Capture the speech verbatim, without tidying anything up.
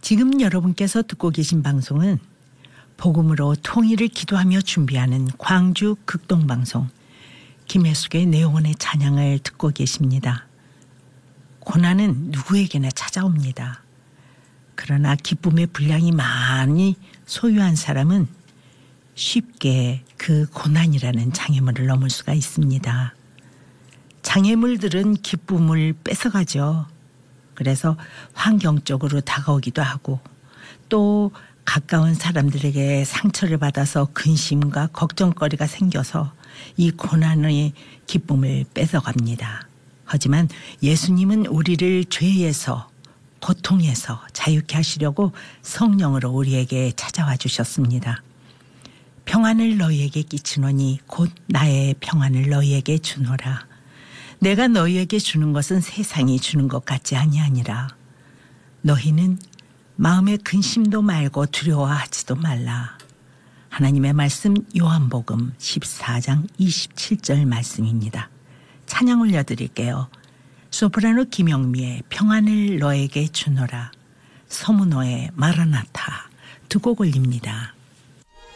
지금 여러분께서 듣고 계신 방송은 복음으로 통일을 기도하며 준비하는 광주 극동방송 김혜숙의 내용원의 찬양을 듣고 계십니다. 고난은 누구에게나 찾아옵니다. 그러나 기쁨의 분량이 많이 소유한 사람은 쉽게 그 고난이라는 장애물을 넘을 수가 있습니다. 장애물들은 기쁨을 뺏어가죠. 그래서 환경적으로 다가오기도 하고 또 가까운 사람들에게 상처를 받아서 근심과 걱정거리가 생겨서 이 고난의 기쁨을 뺏어갑니다. 하지만 예수님은 우리를 죄에서 고통에서 자유케 하시려고 성령으로 우리에게 찾아와 주셨습니다. 평안을 너희에게 끼치노니 곧 나의 평안을 너희에게 주노라. 내가 너희에게 주는 것은 세상이 주는 것 같지 아니하니라. 너희는 마음에 근심도 말고 두려워하지도 말라. 하나님의 말씀 요한복음 십사 장 이십칠 절 말씀입니다. 찬양 올려드릴게요. 소프라노 김영미의 평안을 너에게 주노라. 서문호의 마라나타 두 곡 올립니다.